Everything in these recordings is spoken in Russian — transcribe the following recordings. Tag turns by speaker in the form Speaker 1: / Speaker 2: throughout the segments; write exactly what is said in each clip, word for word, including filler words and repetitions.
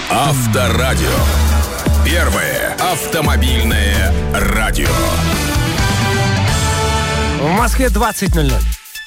Speaker 1: Авторадио. Первое автомобильное радио.
Speaker 2: В Москве двадцать ноль ноль.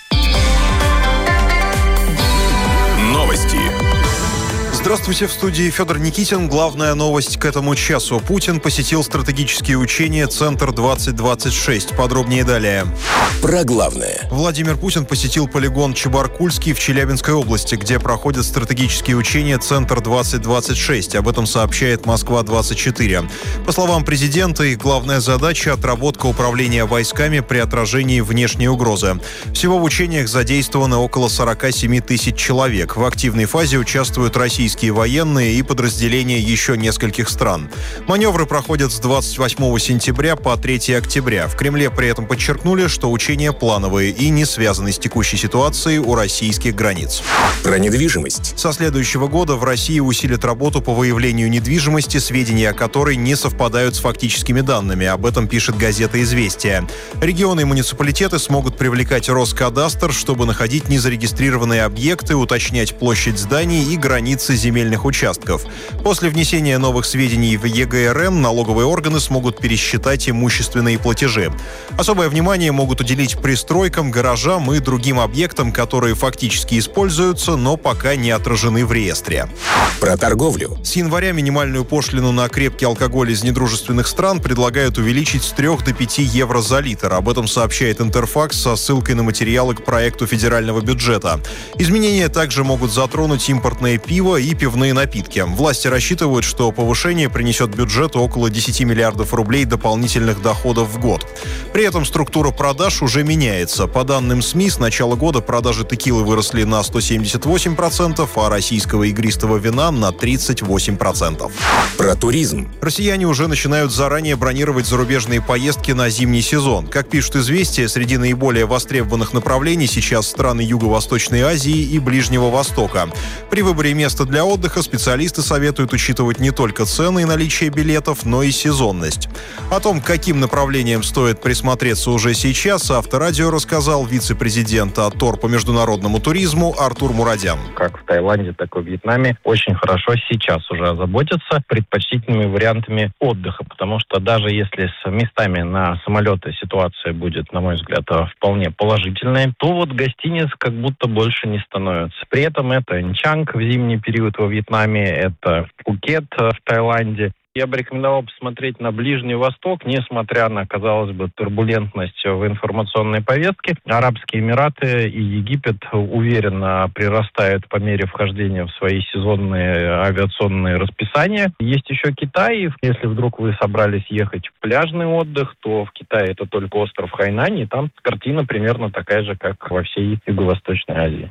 Speaker 1: Новости.
Speaker 3: Здравствуйте, в студии Федор Никитин. Главная новость к этому часу. Путин посетил стратегические учения «Центр двадцать двадцать шесть». Подробнее далее.
Speaker 1: Про главное.
Speaker 3: Владимир Путин посетил полигон Чебаркульский в Челябинской области, где проходят стратегические учения «Центр двадцать двадцать шесть». Об этом сообщает Москва двадцать четыре. По словам президента, их главная задача – отработка управления войсками при отражении внешней угрозы. Всего в учениях задействовано около сорок семь тысяч человек. В активной фазе участвуют российские военные и подразделения еще нескольких стран. Маневры проходят с двадцать восьмого сентября по третьего октября. В Кремле при этом подчеркнули, что учения плановые и не связаны с текущей ситуацией у российских границ.
Speaker 1: Про недвижимость.
Speaker 3: Со следующего года в России усилят работу по выявлению недвижимости, сведения о которой не совпадают с фактическими данными. Об этом пишет газета «Известия». Регионы и муниципалитеты смогут привлекать Роскадастр, чтобы находить незарегистрированные объекты, уточнять площадь зданий и границы земельных участков. После внесения новых сведений в е гэ эр эм налоговые органы смогут пересчитать имущественные платежи. Особое внимание могут уделить пристройкам, гаражам и другим объектам, которые фактически используются, но пока не отражены в реестре.
Speaker 1: Про торговлю.
Speaker 3: С января минимальную пошлину на крепкий алкоголь из недружественных стран предлагают увеличить с трёх до пяти евро за литр. Об этом сообщает Интерфакс со ссылкой на материалы к проекту федерального бюджета. Изменения также могут затронуть импортное пиво и пивные напитки. Власти рассчитывают, что повышение принесет бюджету около десяти миллиардов рублей дополнительных доходов в год. При этом структура продаж уже меняется. По данным СМИ, с начала года продажи текилы выросли на сто семьдесят восемь процентов, а российского игристого вина на тридцать восемь процентов.
Speaker 1: Про туризм.
Speaker 3: Россияне уже начинают заранее бронировать зарубежные поездки на зимний сезон. Как пишут «Известия», среди наиболее востребованных направлений сейчас страны Юго-Восточной Азии и Ближнего Востока. При выборе места для отдыха специалисты советуют учитывать не только цены и наличие билетов, но и сезонность. О том, каким направлением стоит присмотреться уже сейчас, Авторадио рассказал вице-президент АТОР по международному туризму Артур Мурадян.
Speaker 4: Как в Таиланде, так и в Вьетнаме очень хорошо сейчас уже озаботиться предпочтительными вариантами отдыха, потому что даже если с местами на самолеты ситуация будет, на мой взгляд, вполне положительная, то вот гостиниц как будто больше не становится. При этом это Нчанг в зимний период во Вьетнаме, это Пхукет в Таиланде. Я бы рекомендовал посмотреть на Ближний Восток, несмотря на, казалось бы, турбулентность в информационной повестке. Арабские Эмираты и Египет уверенно прирастают по мере вхождения в свои сезонные авиационные расписания. Есть еще Китай. Если вдруг вы собрались ехать в пляжный отдых, то в Китае это только остров Хайнань, и там картина примерно такая же, как во всей Юго-Восточной Азии.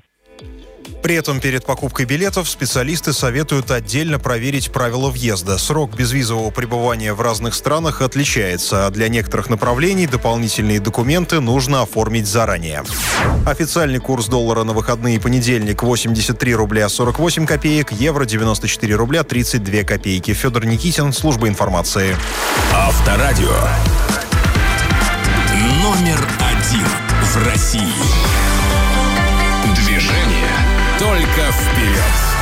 Speaker 3: При этом перед покупкой билетов специалисты советуют отдельно проверить правила въезда. Срок безвизового пребывания в разных странах отличается, а для некоторых направлений дополнительные документы нужно оформить заранее. Официальный курс доллара на выходные понедельник восемьдесят три рубля сорок восемь копеек, евро девяносто четыре рубля тридцать две копейки. Федор Никитин, служба информации.
Speaker 1: Авторадио. Номер один в России. Движение только вперед.